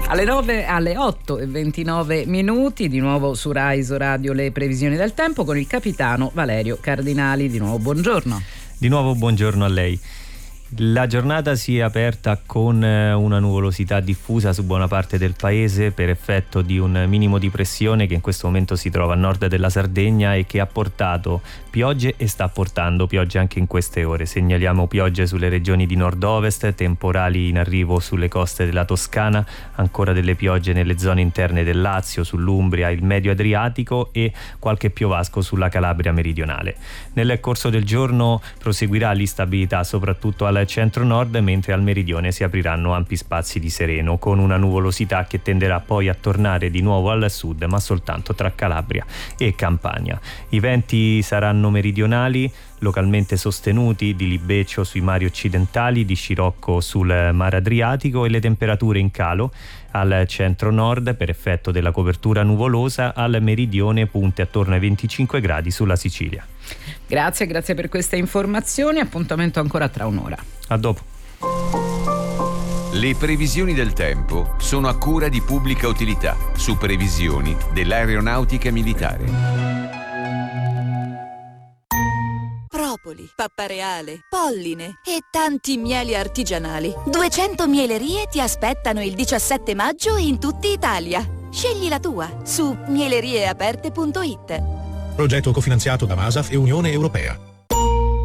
Alle 8:29 di nuovo su Rai Radio le previsioni del tempo con il capitano Valerio Cardinali. Di nuovo buongiorno. Di nuovo buongiorno a lei. La giornata si è aperta con una nuvolosità diffusa su buona parte del paese per effetto di un minimo di pressione che in questo momento si trova a nord della Sardegna e che ha portato piogge e sta portando piogge anche in queste ore. Segnaliamo piogge sulle regioni di nord-ovest, temporali in arrivo sulle coste della Toscana, ancora delle piogge nelle zone interne del Lazio, sull'Umbria, il Medio Adriatico e qualche piovasco sulla Calabria meridionale. Nel corso del giorno proseguirà l'instabilità soprattutto al centro-nord, mentre al meridione si apriranno ampi spazi di sereno, con una nuvolosità che tenderà poi a tornare di nuovo al sud, ma soltanto tra Calabria e Campania. I venti saranno meridionali, localmente sostenuti, di libeccio sui mari occidentali, di scirocco sul Mar Adriatico, e le temperature in calo al centro-nord per effetto della copertura nuvolosa, al meridione punte attorno ai 25 gradi sulla Sicilia. Grazie per queste informazioni. Appuntamento ancora tra un'ora. A dopo. Le previsioni del tempo sono a cura di Pubblica Utilità, su previsioni dell'aeronautica militare. Propoli, pappareale, polline e tanti mieli artigianali. 200 mielerie ti aspettano il 17 maggio in tutta Italia. Scegli la tua su mielerieaperte.it. Progetto cofinanziato da Masaf e Unione Europea.